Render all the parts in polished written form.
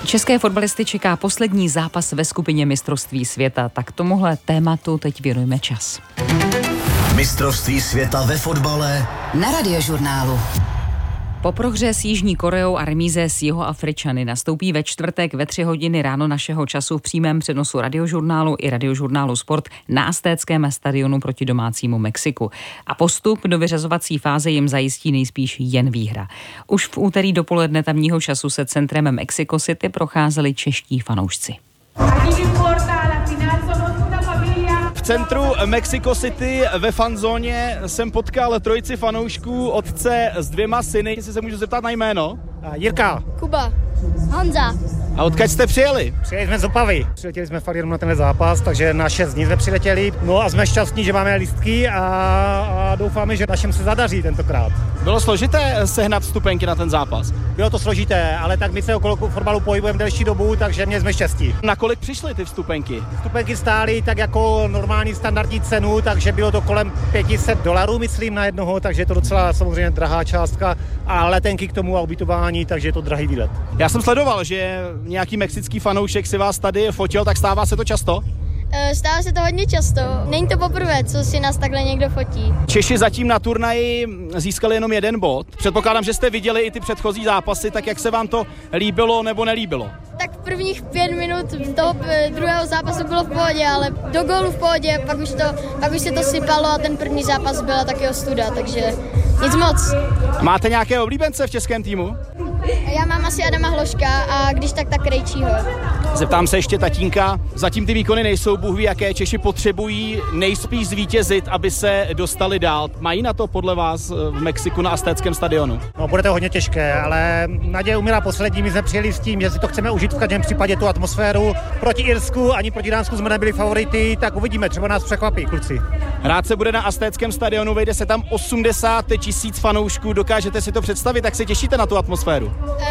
České fotbalisty čeká poslední zápas ve skupině mistrovství světa, tak tomuhle tématu teď věnujeme čas. Mistrovství světa ve fotbale na Radiožurnálu. Po prohře s Jižní Koreou a remíze s Jihoafričany nastoupí ve čtvrtek ve 3 hodiny ráno našeho času v přímém přenosu Radiožurnálu i Radiožurnálu Sport na Aztéckém stadionu proti domácímu Mexiku. A postup do vyřazovací fáze jim zajistí nejspíš jen výhra. Už v úterý dopoledne tamního času se centrem Mexico City procházeli čeští fanoušci. V centru Mexico City ve fanzóně jsem potkal trojici fanoušků, otce s 2 syny. Jestli se můžu zeptat na jméno? Jirka. Kuba. Honza. A odkud jste přijeli? Přijeli jsme z Opavy. Přiletěli jsme fakt jenom na tenhle zápas, takže na 6 dní jsme přiletěli. No a jsme šťastní, že máme lístky a doufáme, že našem se zadaří tentokrát. Bylo složité sehnat vstupenky na ten zápas? Bylo to složité, ale tak my se okolo fotbalu pohybujeme delší dobu, takže mě jsme štěstí. Na kolik přišly ty vstupenky? Vstupenky stály tak jako normální standardní cenu, takže bylo to kolem $500, myslím, na jednoho, takže je to docela samozřejmě drahá částka a letenky k tomu a ubytování, takže je to drahý výlet. Já jsem sledoval, že nějaký mexický fanoušek si vás tady fotil, tak stává se to často? Stává se to hodně často. Není to poprvé, co si nás takhle někdo fotí. Češi zatím na turnaji získali jenom 1 bod. Předpokládám, že jste viděli i ty předchozí zápasy, tak jak se vám to líbilo nebo nelíbilo? Tak prvních 5 minut toho druhého zápasu bylo v pohodě, ale do gólu v pohodě, pak už se to sypalo a ten první zápas byla taky ostuda, takže nic moc. Máte nějaké oblíbence v českém týmu? Já mám asi Adama Hloška a když tak Krejčího. Zeptám se ještě tatínka, zatím ty výkony nejsou, Bůh ví, jaké. Češi potřebují nejspíš zvítězit, aby se dostali dál. Mají na to podle vás v Mexiku na Aztéckém stadionu? No, bude to hodně těžké, ale naděje umírá poslední. My jsme přijeli s tím, že si to chceme užít v každém případě tu atmosféru. Proti Irsku ani proti Dánsku jsme nebyli favority, tak uvidíme, třeba nás překvapí, kluci. Hrát se bude na Aztéckém stadionu, vejde se tam 80 000 fanoušků. Dokážete si to představit, tak se těšíte na tu atmosféru?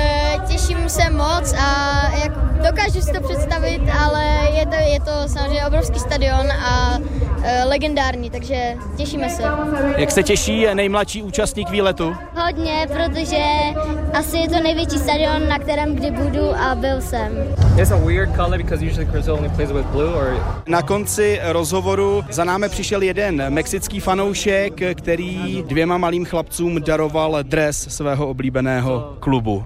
Těším se moc a dokážu si to představit, ale je to samozřejmě obrovský stadion a legendární, takže těšíme se. Jak se těší nejmladší účastník výletu? Hodně, protože asi je to největší stadion, na kterém kdy budu a byl jsem. It's a weird color because usually Brazil only plays with blue or... Na konci rozhovoru za námi přišel jeden mexický fanoušek, který 2 malým chlapcům daroval dres svého oblíbeného klubu.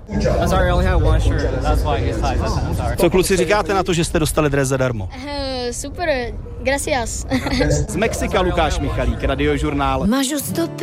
Co kluci říkáte na to, že jste dostali dres zadarmo? Super, gracias. Z Mexika Lukáš Michalík, Radiožurnál.